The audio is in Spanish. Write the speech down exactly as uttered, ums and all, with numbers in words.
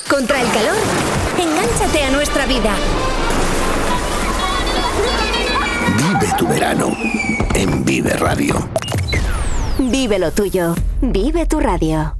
Contra el calor, engánchate a nuestra vida. Vive tu verano en Vive Radio. Vive lo tuyo. Vive tu radio.